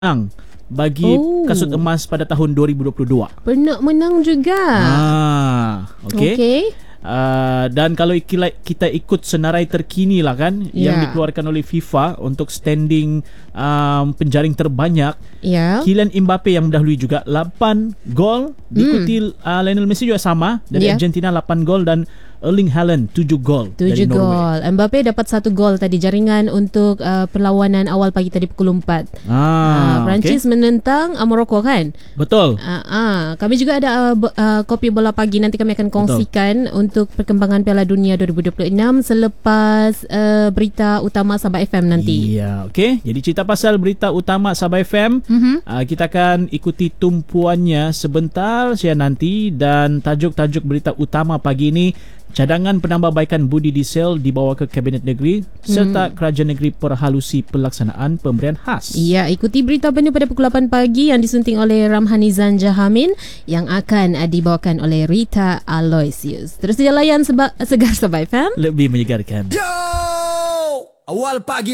bagi kasut emas pada tahun 2022. Pernah menang juga. Okey. Dan kalau kita ikut senarai terkini lah kan, yang dikeluarkan oleh FIFA untuk standing penjaring terbanyak, Kylian Mbappe yang mendahului juga 8 gol, diikuti Lionel Messi juga sama dari Argentina 8 gol, dan Erling Haaland 7 gol. 7 gol. Mbappe dapat 1 gol tadi, jaringan untuk perlawanan awal pagi tadi pukul 4. Perancis menentang Morocco kan? Betul. Kami juga ada kopi bola pagi, nanti kami akan kongsikan untuk perkembangan Piala Dunia 2026 selepas berita utama Sabah FM nanti. Ya, okey. Jadi cerita pasal berita utama Sabah FM, kita akan ikuti tumpuannya sebentar saja nanti, dan tajuk-tajuk berita utama pagi ini: cadangan penambahbaikan budi diesel dibawa ke Kabinet Negeri, serta Kerajaan Negeri perhalusi pelaksanaan pemberian khas. Ya, ikuti berita penuh pada pukul 8 pagi yang disunting oleh Ramhanizan Jahamin, yang akan dibawakan oleh Rita Aloysius. Terus dia layan Segar Sabah FM, lebih menyegarkan. Yo! Awal pagi